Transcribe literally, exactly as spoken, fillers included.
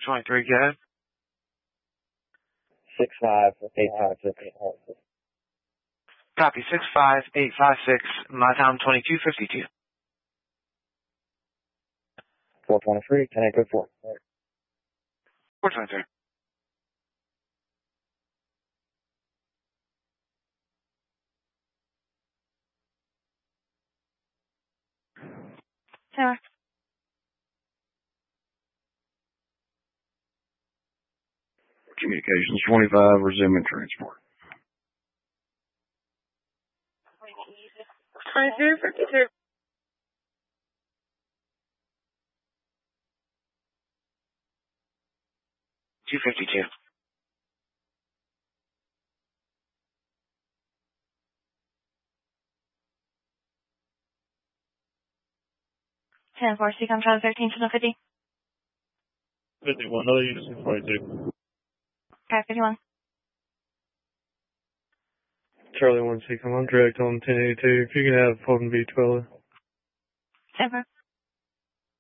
twenty-three, go ahead. Six five eight five six. Copy, six five eight five six, my time twenty-two fifty-two. four twenty-three, ten eight four. four twenty-three. Sarah. Communications twenty-five, resuming transport. twenty-two fifty-two. two fifty-two. ten four, C com, Charlie thirteen, Channel fifty. fifty-one, other units in forty-two. Okay, fifty-one. Charlie one, C com, I'm direct on ten eighty-two. If you can have Fulton B twelve. ten four.